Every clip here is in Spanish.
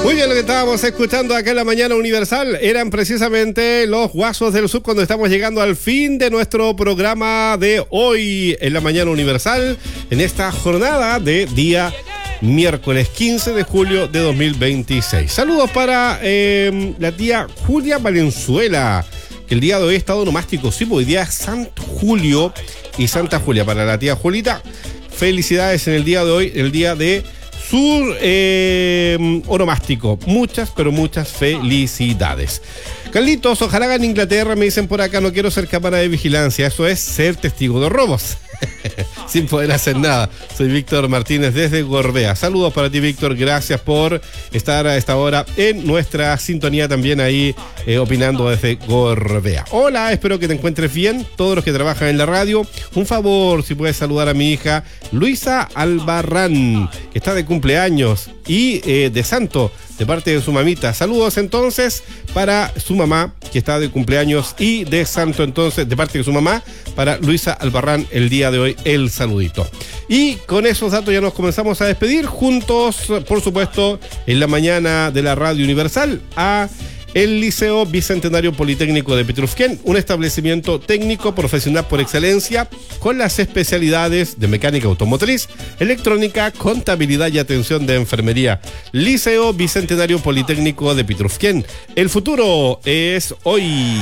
Muy bien, lo que estábamos escuchando acá en la Mañana Universal eran precisamente los Guasos del Sur cuando estamos llegando al fin de nuestro programa de hoy en la Mañana Universal, en esta jornada de día miércoles 15 de julio de 2026. Saludos para la tía Julia Valenzuela, que el día de hoy es estado nomástico. Sí, pues hoy día es Santo Julio y Santa Julia. Para la tía Julita, felicidades en el día de hoy, el día de Sur onomástico. Muchas, pero muchas felicidades. Carlitos, ojalá hagan Inglaterra, me dicen por acá. No quiero ser cámara de vigilancia, eso es ser testigo de robos. Sin poder hacer nada. Soy Víctor Martínez desde Gorbea. Saludos para ti, Víctor, gracias por estar a esta hora en nuestra sintonía también ahí opinando desde Gorbea. Hola, espero que te encuentres bien, todos los que trabajan en la radio. Un favor, si puedes saludar a mi hija Luisa Albarrán, que está de cumpleaños y de santo, de parte de su mamita. Saludos entonces para su mamá, que está de cumpleaños, y de santo entonces, de parte de su mamá, para Luisa Albarrán el día de hoy, el saludito. Y con esos datos ya nos comenzamos a despedir juntos, por supuesto, en la mañana de la Radio Universal, a el Liceo Bicentenario Politécnico de Petrufquén, un establecimiento técnico profesional por excelencia con las especialidades de mecánica automotriz, electrónica, contabilidad y atención de enfermería. Liceo Bicentenario Politécnico de Petrufquén. El futuro es hoy.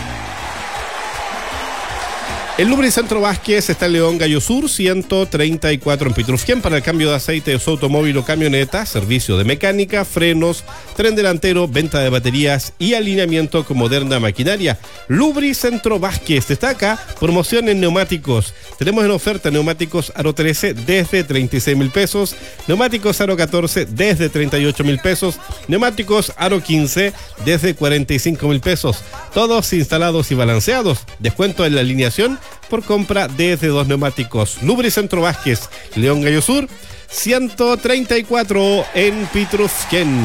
El Lubricentro Vázquez está en León Gallo Sur 134 en Petrufquén para el cambio de aceite de su automóvil o camioneta, servicio de mecánica, frenos, tren delantero, venta de baterías y alineamiento con moderna maquinaria. Lubricentro Vázquez destaca promoción en neumáticos. Tenemos en oferta neumáticos Aro 13 desde 36,000 pesos, neumáticos Aro 14 desde 38,000 pesos, neumáticos Aro 15 desde 45,000 pesos. Todos instalados y balanceados. Descuento en la alineación por compra desde 2 neumáticos. Lubricentro Vázquez, León Gallo Sur 134 en Petrufquén.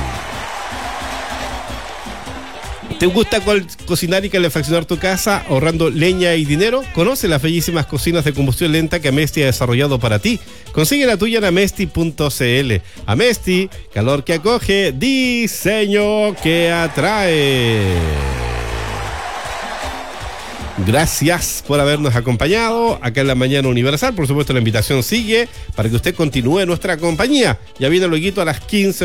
¿Te gusta cocinar y calefaccionar tu casa ahorrando leña y dinero? Conoce las bellísimas cocinas de combustión lenta que Amesti ha desarrollado para ti. Consigue la tuya en amesti.cl. Amesti, calor que acoge, diseño que atrae. Gracias por habernos acompañado acá en la Mañana Universal. Por supuesto, la invitación sigue para que usted continúe nuestra compañía. Ya viene luego a las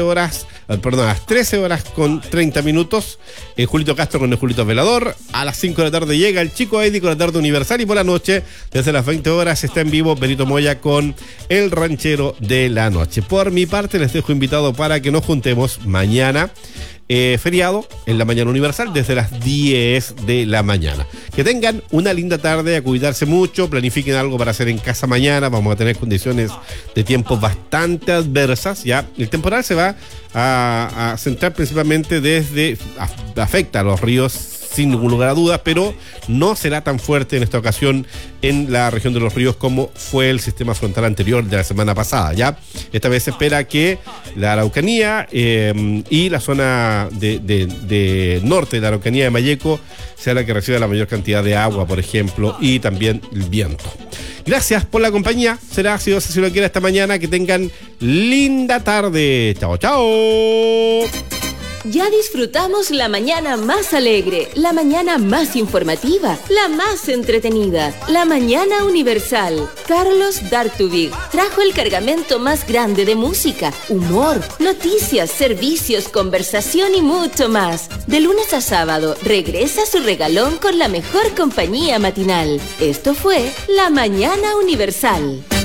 13 horas con 30 minutos. Julito Castro con el Julito Velador. A las 5 de la tarde llega el Chico Eddie con la Tarde Universal. Y por la noche, desde las 20 horas, está en vivo Benito Moya con El Ranchero de la Noche. Por mi parte, les dejo invitado para que nos juntemos mañana. Feriado en la Mañana Universal desde las 10 de la mañana. Que tengan una linda tarde, a cuidarse mucho, planifiquen algo para hacer en casa mañana. Vamos a tener condiciones de tiempo bastante adversas. Ya el temporal se va a centrar principalmente afecta a los ríos sin ningún lugar a dudas, pero no será tan fuerte en esta ocasión en la región de los ríos como fue el sistema frontal anterior de la semana pasada. Ya esta vez se espera que la Araucanía y la zona de norte de la Araucanía de Mayeco sea la que reciba la mayor cantidad de agua, por ejemplo, y también el viento. Gracias por la compañía. Será, si Dios así lo quiere, esta mañana. Que tengan linda tarde. Chao, chao. Ya disfrutamos la mañana más alegre, la mañana más informativa, la más entretenida, la Mañana Universal. Carlos Dartubig trajo el cargamento más grande de música, humor, noticias, servicios, conversación y mucho más. De lunes a sábado, regresa su regalón con la mejor compañía matinal. Esto fue la Mañana Universal.